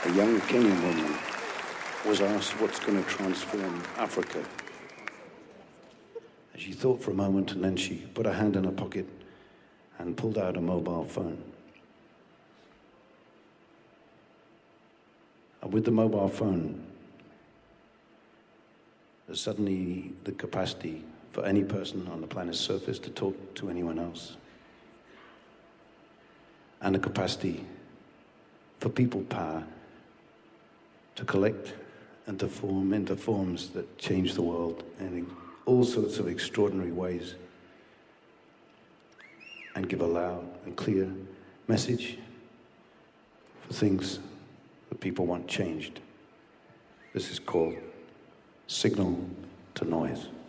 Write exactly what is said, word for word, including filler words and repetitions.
a young Kenyan woman was asked what's going to transform Africa. And she thought for a moment, and then she put her hand in her pocket and pulled out a mobile phone. And with the mobile phone, there's suddenly the capacity for any person on the planet's surface to talk to anyone else. And the capacity for people power to collect and to form into forms that change the world in all sorts of extraordinary ways and give a loud and clear message for things that people want changed. This is called Signal to Noise.